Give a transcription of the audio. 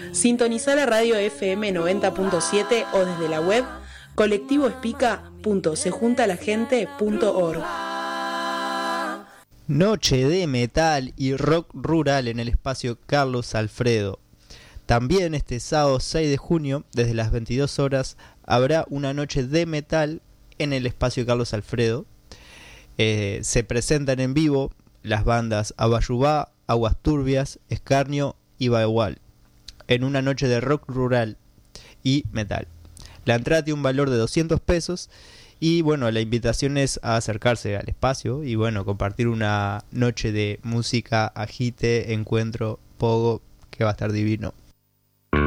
Sintonizá la radio FM 90.7 o desde la web colectivoespica.sejuntalagente.org. Noche de metal y rock rural en el espacio Carlos Alfredo. También este sábado 6 de junio, desde las 22 horas, habrá una noche de metal en el espacio Carlos Alfredo. Se presentan en vivo las bandas Abayubá, Aguas Turbias, Escarnio y Bagual, en una noche de rock rural y metal. La entrada tiene un valor de 200 pesos y bueno, la invitación es a acercarse al espacio y bueno, compartir una noche de música, agite, encuentro, pogo, que va a estar divino.